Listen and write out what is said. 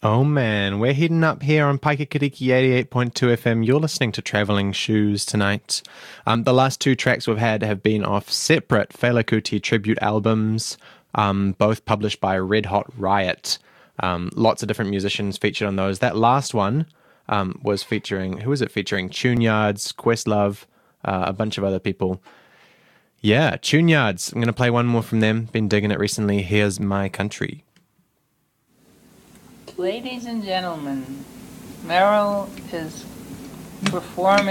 Oh man, we're heading up here on Paikakiriki 88.2 FM. You're listening to Travelling Shoes tonight. The last two tracks we've had have been off separate Fela Kuti tribute albums, both published by Red Hot Riot. Lots of different musicians featured on those. That last one was featuring, who was it featuring? Tuneyards, Questlove, a bunch of other people. Yeah, Tuneyards. I'm going to play one more from them. Been digging it recently. Here's My Country. Ladies and gentlemen, Meryl is performing